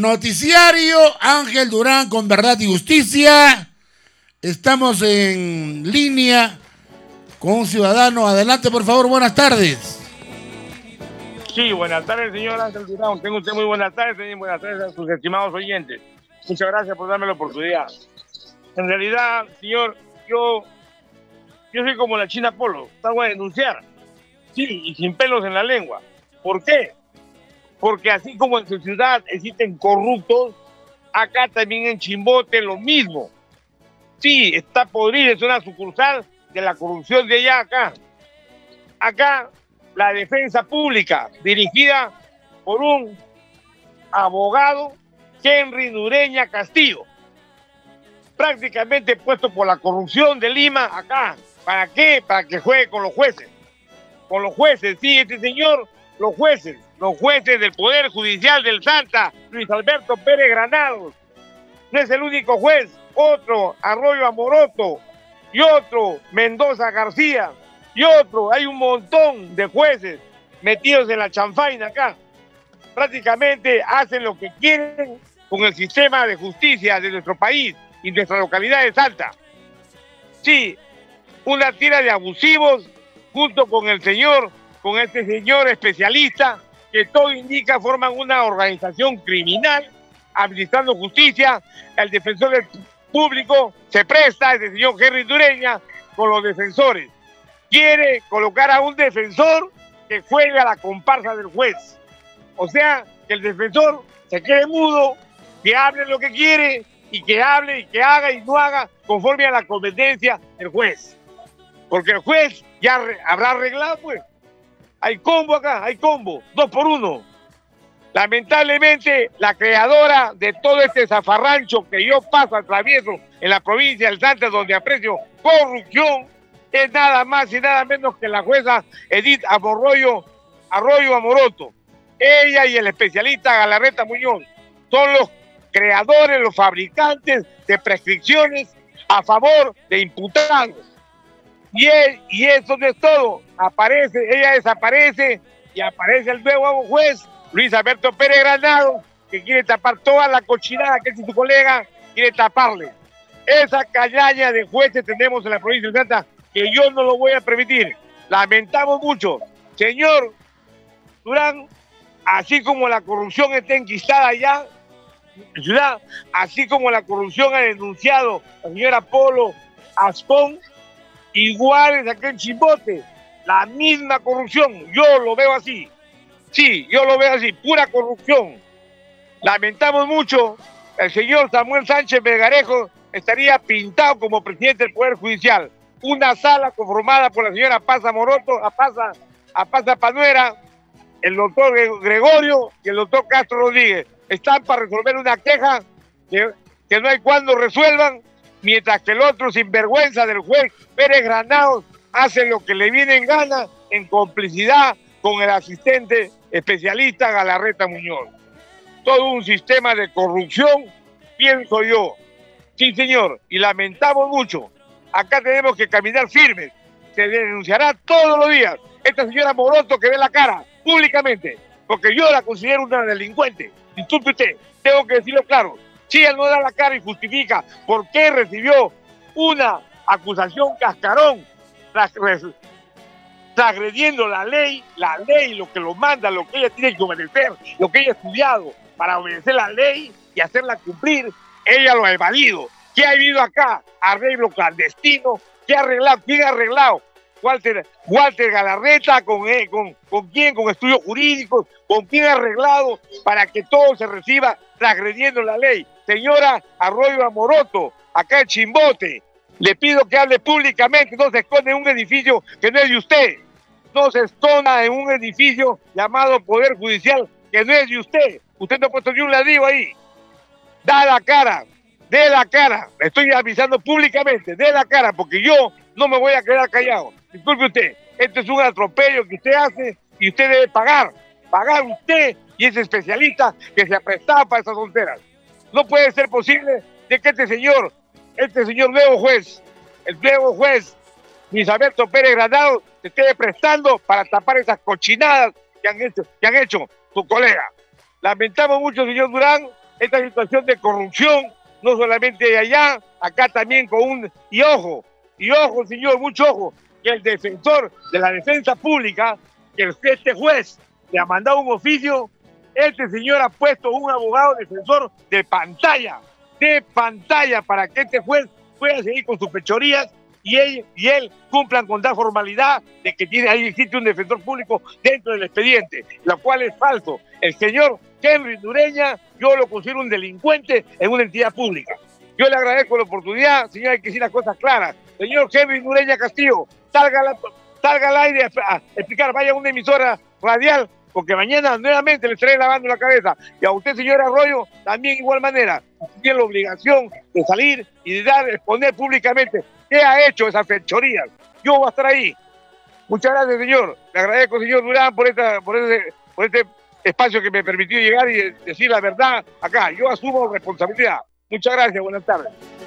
Noticiario Ángel Durán con Verdad y Justicia. Estamos en línea con un ciudadano. Adelante, por favor, buenas tardes. Sí, buenas tardes, señor Ángel Durán. Tengo usted muy buenas tardes, buenas tardes a sus estimados oyentes. Muchas gracias por darme la oportunidad. En realidad, señor, yo soy como la China Polo, salgo a denunciar. Sí, y sin pelos en la lengua. ¿Por qué? Porque así como en su ciudad existen corruptos, acá también en Chimbote lo mismo. Sí, está podrido, es una sucursal de la corrupción de allá acá. Acá, la defensa pública, dirigida por un abogado, Henry Nureña Castillo, prácticamente puesto por la corrupción de Lima acá. ¿Para qué? Para que juegue con los jueces. Con los jueces, sí, este señor, los jueces del Poder Judicial del Santa, Luis Alberto Pérez Granados. No es el único juez, otro, Arroyo Amoroto, y otro, Mendoza García, y otro, hay un montón de jueces metidos en la chanfaina acá. Prácticamente hacen lo que quieren con el sistema de justicia de nuestro país y nuestra localidad de Salta. Sí, una tira de abusivos junto con este señor especialista, que todo indica forman una organización criminal, administrando justicia. El defensor del público se presta, el señor Henry Dureña, con los defensores. Quiere colocar a un defensor que juegue a la comparsa del juez. O sea, que el defensor se quede mudo, que hable lo que quiere, y que hable, y que haga y no haga conforme a la competencia del juez. Porque el juez ya habrá arreglado, pues. Hay combo acá, hay combo, 2 por 1. Lamentablemente, la creadora de todo este zafarrancho que yo atravieso en la provincia del Santa, donde aprecio corrupción, es nada más y nada menos que la jueza Edith Arroyo Amoroto. Ella y el especialista Galarreta Muñoz son los creadores, los fabricantes de prescripciones a favor de imputados. Y eso no es todo. Ella desaparece y aparece el nuevo juez, Luis Alberto Pérez Granados, que quiere tapar toda la cochinada que es su colega, quiere taparle. Esa callaña de jueces tenemos en la provincia de Santa, que yo no lo voy a permitir. Lamentamos mucho. Señor Durán, así como la corrupción está enquistada allá en la ciudad, así como la corrupción ha denunciado la señora Polo Aspón, igual es acá en Chimbote, la misma corrupción. Yo lo veo así. Sí, yo lo veo así, pura corrupción. Lamentamos mucho, el señor Samuel Sánchez Melgarejo estaría pintado como presidente del Poder Judicial. Una sala conformada por la señora Paza Moroto, Paza Panuera, el doctor Gregorio y el doctor Castro Rodríguez. Están para resolver una queja que no hay cuando resuelvan, mientras que el otro sinvergüenza del juez Pérez Granados hace lo que le viene en gana en complicidad con el asistente especialista Galarreta Muñoz. Todo un sistema de corrupción, pienso yo. Sí, señor, y lamentamos mucho. Acá tenemos que caminar firmes. Se denunciará todos los días esta señora Moroto que ve la cara públicamente, porque yo la considero una delincuente. Disculpe usted, tengo que decirlo claro. Si ella no da la cara y justifica por qué recibió una acusación cascarón, transgrediendo la ley, lo que lo manda, lo que ella tiene que obedecer, lo que ella ha estudiado para obedecer la ley y hacerla cumplir, ella lo ha evadido. ¿Qué ha habido acá? Arreglo clandestino. ¿Qué ha arreglado? ¿Quién ha arreglado? Walter Galarreta, ¿con quién? ¿Con estudios jurídicos? ¿Con quién ha arreglado para que todo se reciba transgrediendo la ley? Señora Arroyo Amoroto, acá en Chimbote, le pido que hable públicamente, no se esconde en un edificio que no es de usted. No se esconda en un edificio llamado Poder Judicial que no es de usted. Usted no ha puesto ni un ladrillo ahí. Da la cara, dé la cara. Le estoy avisando públicamente, dé la cara, porque yo no me voy a quedar callado. Disculpe usted, este es un atropello que usted hace y usted debe pagar. Pagar usted y ese especialista que se ha prestado para esas tonteras. No puede ser posible de que este señor nuevo juez, el nuevo juez Luis Alberto Pérez Granados, se esté prestando para tapar esas cochinadas que han hecho su colega. Lamentamos mucho, señor Durán, esta situación de corrupción, no solamente allá, acá también con un... Y ojo, señor, mucho ojo, que el defensor de la defensa pública, que este juez le ha mandado un oficio, este señor ha puesto un abogado defensor de pantalla, para que este juez pueda seguir con sus fechorías y él cumplan con tal formalidad de que ahí existe un defensor público dentro del expediente, lo cual es falso. El señor Henry Nureña, yo lo considero un delincuente en una entidad pública. Yo le agradezco la oportunidad, señor, hay que decir las cosas claras. Señor Henry Nureña Castillo, salga al aire a explicar, vaya a una emisora radial, porque mañana nuevamente le estaré lavando la cabeza. Y a usted, señor Arroyo, también de igual manera, tiene la obligación de salir y de exponer públicamente qué ha hecho esas fechorías. Yo voy a estar ahí. Muchas gracias, señor. Le agradezco, señor Durán, por este espacio que me permitió llegar y decir la verdad acá. Yo asumo responsabilidad. Muchas gracias, buenas tardes.